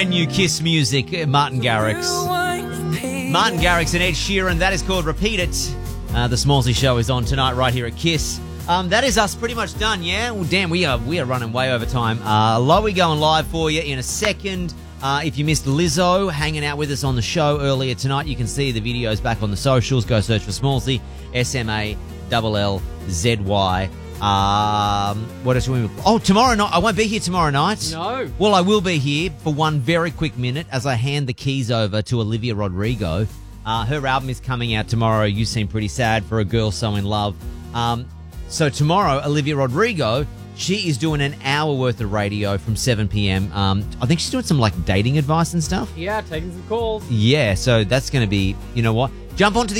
brand new Kiss music, Martin Garrix. Martin Garrix and Ed Sheeran. That is called Repeat It. The Smallsy Show is on tonight right here at Kiss. That is us pretty much done, yeah? Well, damn, we are running way over time. Lowy going live for you in a second. If you missed Lizzo hanging out with us on the show earlier tonight, you can see the videos back on the socials. Go search for Smallsy, SMALLZY. What else? Tomorrow night. I won't be here tomorrow night. No. Well, I will be here for one very quick minute as I hand the keys over to Olivia Rodrigo. Her album is coming out tomorrow. You Seem Pretty Sad, For a Girl So in Love. So tomorrow, Olivia Rodrigo, she is doing an hour worth of radio from 7 p.m. I think she's doing some like dating advice and stuff. Yeah, taking some calls. Yeah, so that's going to be, you know what? Jump onto the